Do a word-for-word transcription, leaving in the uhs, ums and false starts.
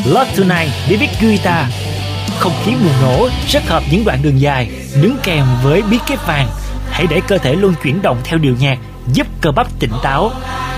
Love Tonight để viết guitar. Không khí bùng nổ, rất hợp những đoạn đường dài, nướng kèm với bí kép vàng. Hãy để cơ thể luôn chuyển động theo điệu nhạc, giúp cơ bắp tỉnh táo.